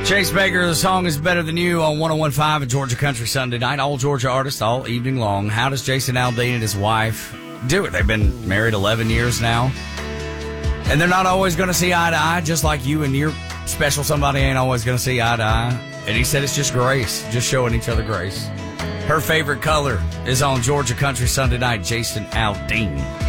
Chase Baker, the song is Better Than You on 101.5 at Georgia Country Sunday night. All Georgia artists all evening long. How does Jason Aldean and his wife do it? They've been married 11 years now. And they're not always going to see eye to eye, just like you and your special somebody ain't always going to see eye to eye. And he said it's just grace, just showing each other grace. Her favorite color is on Georgia Country Sunday night, Jason Aldean.